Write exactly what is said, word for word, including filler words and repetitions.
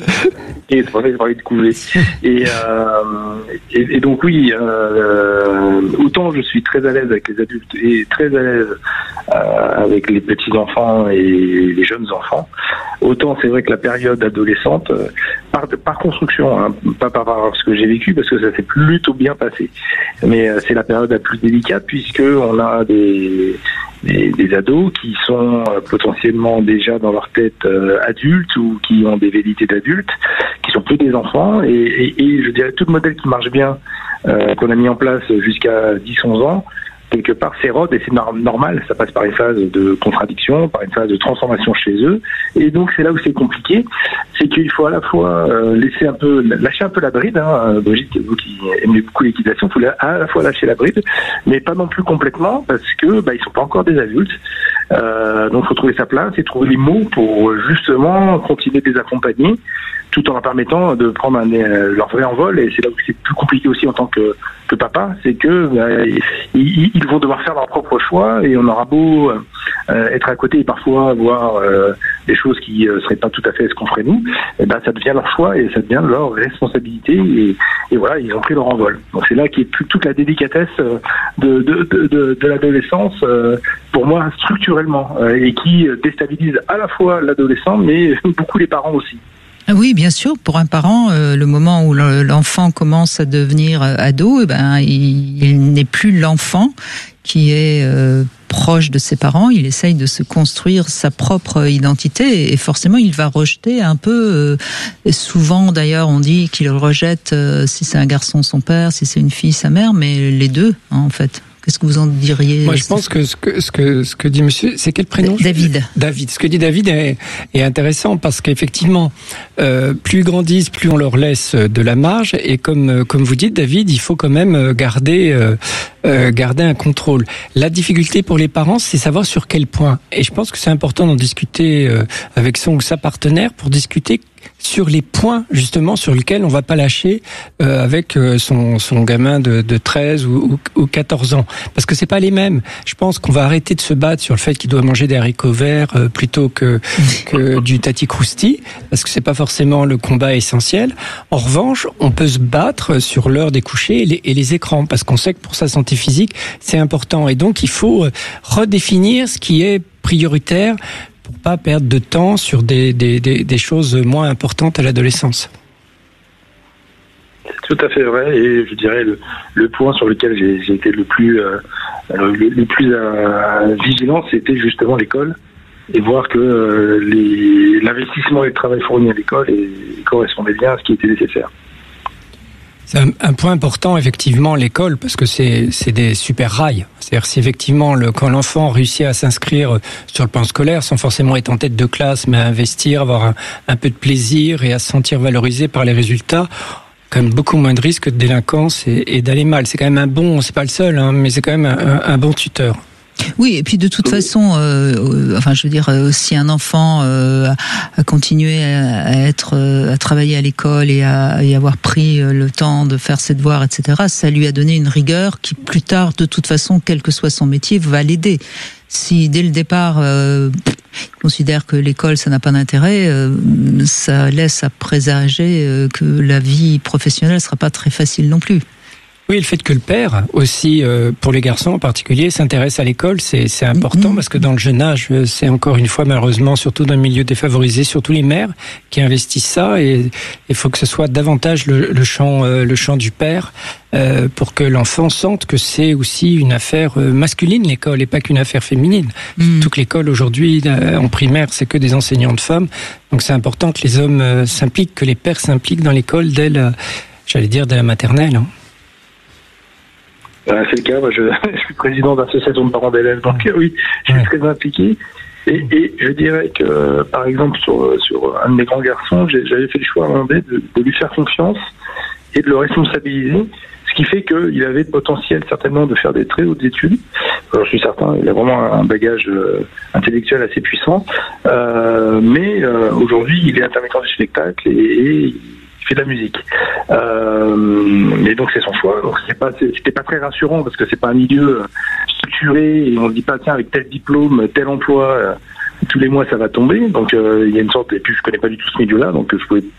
Et c'est pour ça que j'ai parlé de couver. Et, euh, et, et donc oui, euh, autant je suis très à l'aise avec les adultes et très à l'aise euh, avec les petits enfants et les jeunes enfants, autant c'est vrai que la période adolescente, euh, par, par construction, hein, pas par, par ce que j'ai vécu, parce que ça s'est plutôt bien passé, mais euh, c'est la période la plus délicate puisque on a des Des, des ados qui sont euh, potentiellement déjà dans leur tête euh, adultes ou qui ont des velléités d'adultes, qui sont plus des enfants, et, et, et je dirais tout le modèle qui marche bien, euh, qu'on a mis en place jusqu'à dix onze ans, quelque part s'érode, et c'est no- normal, ça passe par une phase de contradiction, par une phase de transformation chez eux, et donc c'est là où c'est compliqué, c'est qu'il faut à la fois euh, laisser un peu, lâcher un peu la bride, hein, Brigitte, vous qui aimez beaucoup l'équitation, il faut à la fois lâcher la bride, mais pas non plus complètement, parce que bah, ils sont pas encore des adultes, euh, donc il faut trouver sa place et trouver les mots pour justement continuer de les accompagner, tout en leur permettant de prendre un, euh, leur vrai envol, et c'est là où c'est plus compliqué aussi en tant que, que papa, c'est que bah, ils, ils vont devoir faire leur propre choix, et on aura beau euh, être à côté et parfois voir euh, des choses qui euh, seraient pas tout à fait ce qu'on ferait nous, et ben ça devient leur choix et ça devient leur responsabilité, et, et voilà, ils ont pris leur envol. Donc c'est là qu'est toute la délicatesse de, de, de, de, de l'adolescence, euh, pour moi structurellement, euh, et qui déstabilise à la fois l'adolescent mais beaucoup les parents aussi. Oui, bien sûr. Pour un parent, euh, le moment où l'enfant commence à devenir ado, eh ben, il, il n'est plus l'enfant qui est euh, proche de ses parents. Il essaye de se construire sa propre identité, et forcément, il va rejeter un peu. Euh, et souvent, d'ailleurs, on dit qu'il rejette euh, si c'est un garçon son père, si c'est une fille sa mère, mais les deux, hein, en fait. Qu'est-ce que vous en diriez? Moi, je pense que ce que ce que ce que dit Monsieur, c'est quel prénom? David. David. Ce que dit David est, est intéressant parce qu'effectivement, euh, plus ils grandissent, plus on leur laisse de la marge. Et comme comme vous dites, David, il faut quand même garder euh, euh, garder un contrôle. La difficulté pour les parents, c'est savoir sur quel point. Et je pense que c'est important d'en discuter euh, avec son ou sa partenaire pour discuter sur les points justement sur lesquels on va pas lâcher euh, avec euh, son son gamin de, de treize ou, ou, ou quatorze ans, parce que c'est pas les mêmes. Je pense qu'on va arrêter de se battre sur le fait qu'il doit manger des haricots verts euh, plutôt que que du Tati Crousti, parce que c'est pas forcément le combat essentiel. En revanche, on peut se battre sur l'heure des couchers et les, et les écrans, parce qu'on sait que pour sa santé physique c'est important, et donc il faut redéfinir ce qui est prioritaire pour pas perdre de temps sur des, des, des, des choses moins importantes à l'adolescence. C'est tout à fait vrai, et je dirais le, le point sur lequel j'ai, j'ai été le plus, euh, le, le plus euh, vigilant, c'était justement l'école, et voir que euh, les, l'investissement et le travail fourni à l'école et, correspondait bien à ce qui était nécessaire. C'est un, un point important, effectivement, l'école, parce que c'est, c'est des super rails. C'est-à-dire, si effectivement, le, quand l'enfant réussit à s'inscrire sur le plan scolaire, sans forcément être en tête de classe, mais à investir, avoir un, un peu de plaisir et à se sentir valorisé par les résultats, quand même beaucoup moins de risques de délinquance et, et d'aller mal. C'est quand même un bon, c'est pas le seul, hein, mais c'est quand même un, un, un bon tuteur. Oui, et puis de toute façon, euh, euh, enfin, je veux dire, euh, si un enfant euh, a continué à, à être, euh, à travailler à l'école et à et avoir pris euh, le temps de faire ses devoirs, et cetera, ça lui a donné une rigueur qui, plus tard, de toute façon, quel que soit son métier, va l'aider. Si dès le départ, euh, il considère que l'école, ça n'a pas d'intérêt, euh, ça laisse à présager euh, que la vie professionnelle sera pas très facile non plus. Oui, le fait que le père aussi, euh, pour les garçons en particulier, s'intéresse à l'école, c'est, c'est important, mmh. parce que dans le jeune âge, c'est encore une fois malheureusement, surtout dans le milieu défavorisé, surtout les mères qui investissent ça, et il faut que ce soit davantage le, le champ, euh, le champ du père, euh, pour que l'enfant sente que c'est aussi une affaire masculine, l'école, et pas qu'une affaire féminine. Mmh. Surtout que l'école aujourd'hui, euh, en primaire, c'est que des enseignants de femmes, donc c'est important que les hommes euh, s'impliquent, que les pères s'impliquent dans l'école dès la, j'allais dire, dès la maternelle, hein. Euh, c'est le cas, moi je, je suis président d'association de parents d'élèves, donc euh, oui, je suis ouais. très impliqué. Et, et je dirais que, euh, par exemple, sur, sur un de mes grands garçons, j'ai, j'avais fait le choix à un moment donné de, de lui faire confiance et de le responsabiliser, ce qui fait qu'il avait le potentiel certainement de faire des très hautes études. Alors, je suis certain, il a vraiment un bagage euh, intellectuel assez puissant, euh, mais euh, aujourd'hui, il est intermittent du spectacle et, et il fait de la musique. Euh, et donc c'est son choix. Donc c'est pas, c'était pas très rassurant parce que c'est pas un milieu structuré et on se dit pas tiens avec tel diplôme, tel emploi, euh, tous les mois ça va tomber. Donc euh, il y a une sorte, et puis je connais pas du tout ce milieu-là, donc je pouvais